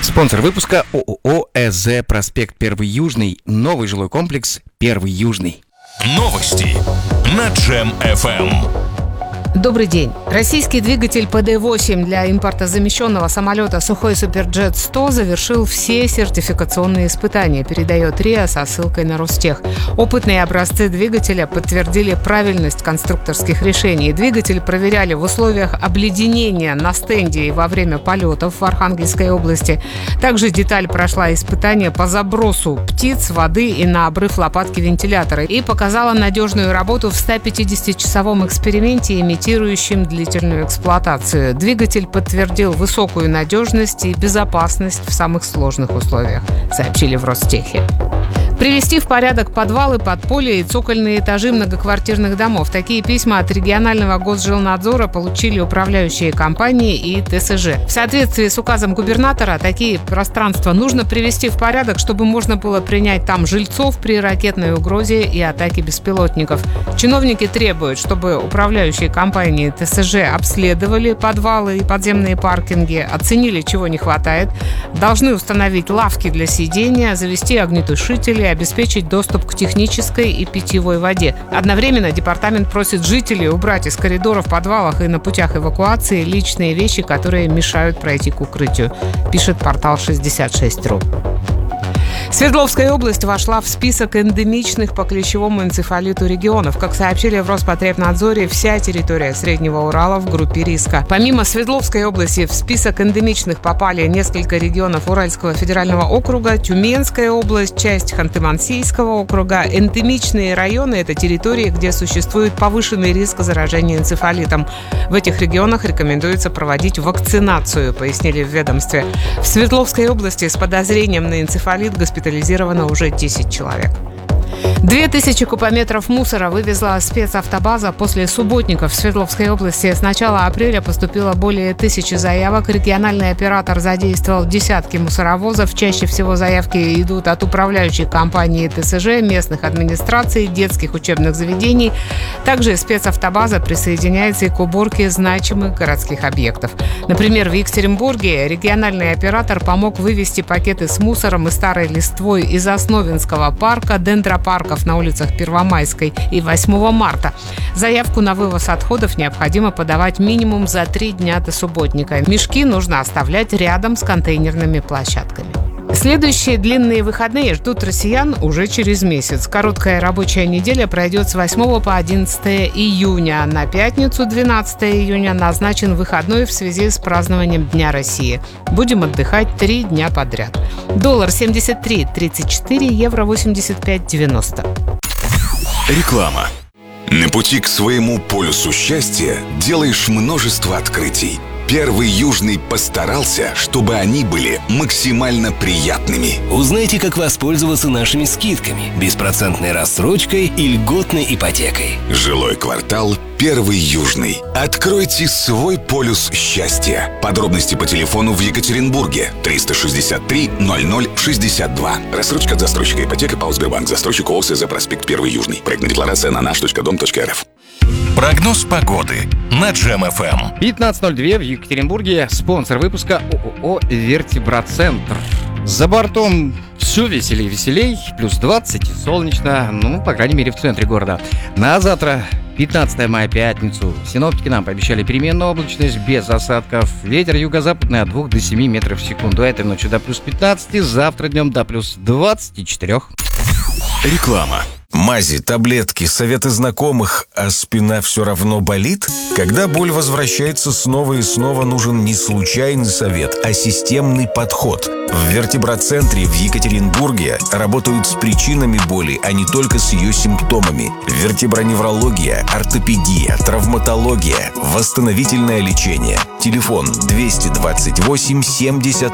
Спонсор выпуска ООО «ЭЗ», проспект 1 Южный, новый жилой комплекс 1 Южный. Новости на Джем FM. Добрый день. Российский двигатель ПД-8 для импортозамещенного самолета «Сухой Суперджет-100» завершил все сертификационные испытания, передает РИА со ссылкой на Ростех. Опытные образцы двигателя подтвердили правильность конструкторских решений. Двигатель проверяли в условиях обледенения на стенде и во время полетов в Архангельской области. Также деталь прошла испытание по забросу птиц, воды и на обрыв лопатки вентилятора и показала надежную работу в 150-часовом эксперименте, имитирующем длительную эксплуатацию. Двигатель подтвердил высокую надежность и безопасность в самых сложных условиях, сообщили в Ростехе. Привести в порядок подвалы, подполья и цокольные этажи многоквартирных домов. Такие письма от регионального госжилнадзора получили управляющие компании и ТСЖ. В соответствии с указом губернатора, такие пространства нужно привести в порядок, чтобы можно было принять там жильцов при ракетной угрозе и атаке беспилотников. Чиновники требуют, чтобы управляющие компании ТСЖ обследовали подвалы и подземные паркинги, оценили, чего не хватает, должны установить лавки для сидения, завести огнетушители, обеспечить доступ к технической и питьевой воде. Одновременно департамент просит жителей убрать из коридоров, подвалах и на путях эвакуации личные вещи, которые мешают пройти к укрытию, пишет портал 66.ru. Свердловская область вошла в список эндемичных по клещевому энцефалиту регионов. Как сообщили в Роспотребнадзоре, вся территория Среднего Урала в группе риска. Помимо Свердловской области в список эндемичных попали несколько регионов Уральского федерального округа, Тюменская область, часть Ханты-Мансийского округа. Эндемичные районы – это территории, где существует повышенный риск заражения энцефалитом. В этих регионах рекомендуется проводить вакцинацию, пояснили в ведомстве. В Свердловской области с подозрением на энцефалит госпитализировано уже 10 человек. 2000 кубометров мусора вывезла спецавтобаза после субботников в Свердловской области. С начала апреля поступило более 1000 заявок. Региональный оператор задействовал десятки мусоровозов. Чаще всего заявки идут от управляющих компаний ТСЖ, местных администраций, детских учебных заведений. Также спецавтобаза присоединяется и к уборке значимых городских объектов. Например, в Екатеринбурге региональный оператор помог вывести пакеты с мусором и старой листвой из Основинского парка, дендропарков на улицах Первомайской и 8 марта. Заявку на вывоз отходов необходимо подавать минимум за 3 дня до субботника. Мешки нужно оставлять рядом с контейнерными площадками. Следующие длинные выходные ждут россиян уже через месяц. Короткая рабочая неделя пройдет с 8 по 11 июня. На пятницу, 12 июня, назначен выходной в связи с празднованием Дня России. Будем отдыхать 3 дня подряд. Доллар 73.34, евро 85.90. Реклама. На пути к своему полюсу счастья делаешь множество открытий. 1 Южный постарался, чтобы они были максимально приятными. Узнайте, как воспользоваться нашими скидками, беспроцентной рассрочкой и льготной ипотекой. Жилой квартал 1 Южный. Откройте свой полюс счастья. Подробности по телефону в Екатеринбурге 363 00 62. Рассрочка от застройщика ипотека ПАО Сбербанк. Застройщик ООО «ЭЗ», проспект 1 Южный. Проектная декларация на nаш.дом.рф. Прогноз погоды на Джем FM. 15:02 в Екатеринбурге. Спонсор выпуска ООО «Вертибрацентр». За бортом все веселей и веселей. Плюс 20 и солнечно. По крайней мере, в центре города. На завтра, 15 мая, пятницу, синоптики нам пообещали переменную облачность без осадков. Ветер юго-западный от 2 до 7 метров в секунду. А этой ночью до плюс 15, завтра днем до плюс 24. Реклама. Мази, таблетки, советы знакомых, а спина все равно болит? Когда боль возвращается снова и снова, нужен не случайный совет, а системный подход. В Вертибрацентре в Екатеринбурге работают с причинами боли, а не только с ее симптомами. Вертеброневрология, ортопедия, травматология, восстановительное лечение. Телефон 228 70